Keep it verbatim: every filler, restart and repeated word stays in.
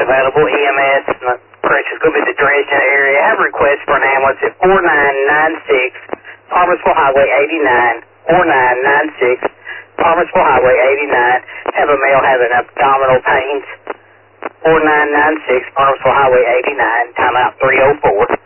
available. E M S, Pressure's going to be the Dresden area. Have a request for an ambulance at four nine nine six, Palmersville Highway eighty-nine, four nine nine six, Palmersville Highway eighty-nine. Have a male having abdominal pains. four nine nine six, Palmersville Highway eighty-nine, timeout three oh four.